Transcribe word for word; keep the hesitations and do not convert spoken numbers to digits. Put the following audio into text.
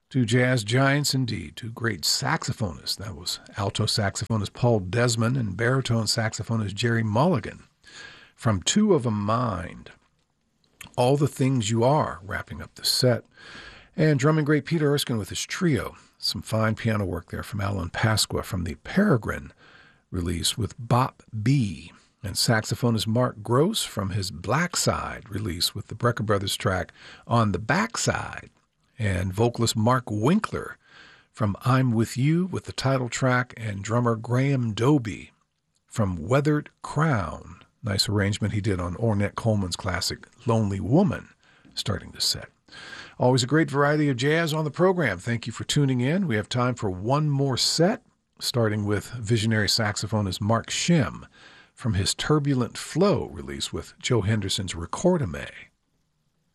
Two jazz giants indeed, two great saxophonists. That was alto saxophonist Paul Desmond and baritone saxophonist Jerry Mulligan. From Two of a Mind, All the Things You Are, wrapping up the set. And drumming great Peter Erskine with his trio. Some fine piano work there from Alan Pasqua from the Peregrine release with Bop B. And saxophonist Mark Gross from his Black Side release with the Brecker Brothers track On the Backside. And vocalist Mark Winkler from I'm With You with the title track, and drummer Graham Doby from Weathered Crown. Nice arrangement he did on Ornette Coleman's classic Lonely Woman, starting the set. Always a great variety of jazz on the program. Thank you for tuning in. We have time for one more set, starting with visionary saxophonist Mark Shim from his Turbulent Flow release with Joe Henderson's Record-A-May.